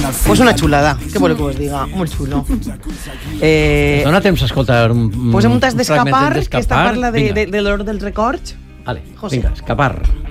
Pues una xulada, què voleu que us diga? Molt xulo. Dona temps a escoltar Posem un tas d'Escapar, que esta parla Vinga. de l'hora dels records. Vale, José. vinga, Escapar.